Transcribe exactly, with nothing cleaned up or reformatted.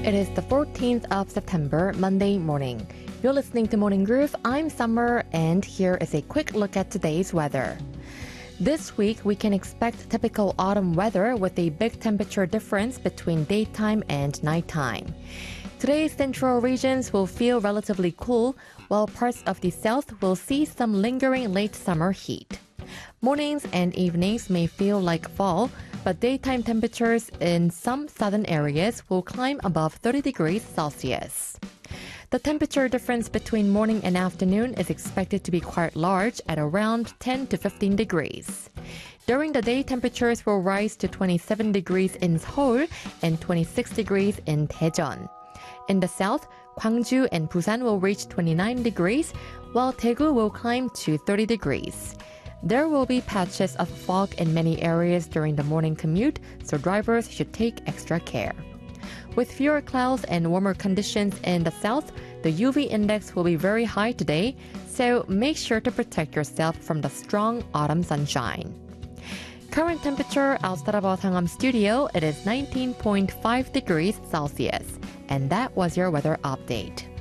It is the fourteenth of September, Monday morning. You're listening to Morning Groove. I'm Summer, and here is a quick look at today's weather. This week, we can expect typical autumn weather with a big temperature difference between daytime and nighttime. Today's central regions will feel relatively cool, while parts of the south will see some lingering late summer heat. Mornings and evenings may feel like fall, but daytime temperatures in some southern areas will climb above thirty degrees Celsius. The temperature difference between morning and afternoon is expected to be quite large at around ten to fifteen degrees. During the day, temperatures will rise to twenty-seven degrees in Seoul and twenty-six degrees in Daejeon. In the south, Gwangju and Busan will reach twenty-nine degrees, while Daegu will climb to thirty degrees. There will be patches of fog in many areas during the morning commute, so drivers should take extra care. With fewer clouds and warmer conditions in the south, the U V index will be very high today, so make sure to protect yourself from the strong autumn sunshine. Current temperature outside of our Sangam studio, it is nineteen point five degrees Celsius. And that was your weather update.